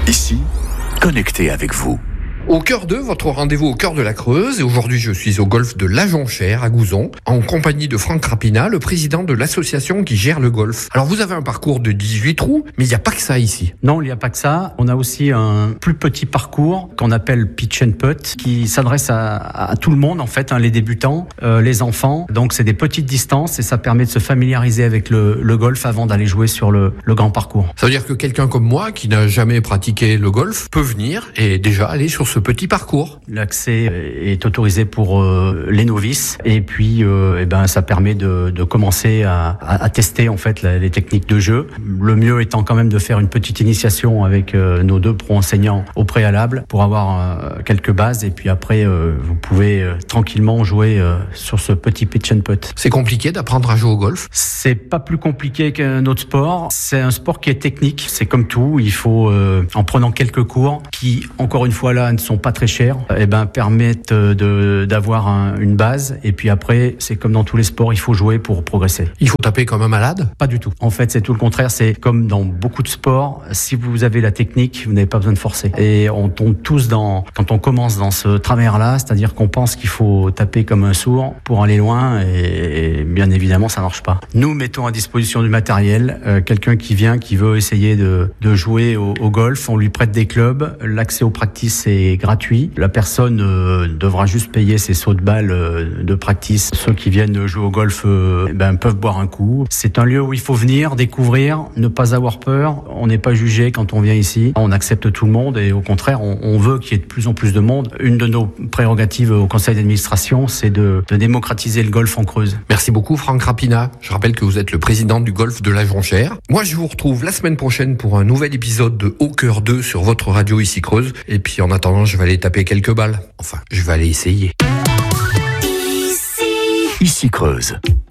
Ici, connecté avec vous. Au cœur de votre rendez-vous au cœur de la Creuse, et aujourd'hui je suis au golfe de La Jonchère à Gouzon, en compagnie de Franck Rapina, le président de l'association qui gère le golfe. Alors vous avez un parcours de 18 trous, mais il n'y a pas que ça ici. Non, il n'y a pas que ça. On a aussi un plus petit parcours qu'on appelle pitch and putt, qui s'adresse à tout le monde en fait, les débutants, les enfants. Donc c'est des petites distances et ça permet de se familiariser avec le golf avant d'aller jouer sur le grand parcours. Ça veut dire que quelqu'un comme moi, qui n'a jamais pratiqué le golf, peut venir et déjà aller sur ce petit parcours. L'accès est autorisé pour les novices et puis ça permet de commencer à tester en fait les techniques de jeu. Le mieux étant quand même de faire une petite initiation avec nos deux pros enseignants au préalable pour avoir quelques bases et puis après vous pouvez tranquillement jouer sur ce petit pitch and putt. C'est compliqué d'apprendre à jouer au golf? C'est pas plus compliqué qu'un autre sport. C'est un sport qui est technique. C'est comme tout. Il faut en prenant quelques cours qui encore une fois là ne sont pas très chers, permettent d'avoir une base. Et puis après, c'est comme dans tous les sports, il faut jouer pour progresser. Il faut taper comme un malade? Pas du tout. En fait, c'est tout le contraire. C'est comme dans beaucoup de sports. Si vous avez la technique, vous n'avez pas besoin de forcer. Et on tombe tous quand on commence dans ce travers-là, c'est-à-dire qu'on pense qu'il faut taper comme un sourd pour aller loin. Et bien évidemment, ça marche pas. Nous mettons à disposition du matériel. Quelqu'un qui vient, qui veut essayer de jouer au golf, on lui prête des clubs. L'accès aux practices est gratuit. La personne devra juste payer ses sauts de balles de practice. Ceux qui viennent jouer au golf peuvent boire un coup. C'est un lieu où il faut venir, découvrir, ne pas avoir peur. On n'est pas jugé quand on vient ici. On accepte tout le monde et au contraire, on veut qu'il y ait de plus en plus de monde. Une de nos prérogatives au conseil d'administration, c'est de démocratiser le golf en Creuse. Merci beaucoup Franck Rapina. Je rappelle que vous êtes le président du golfe de La Jonchère. Moi, je vous retrouve la semaine prochaine pour un nouvel épisode de Au Cœur 2 sur votre radio ici Creuse. Et puis en attendant, je vais aller taper quelques balles. Enfin, je vais aller essayer. Ici Creuse.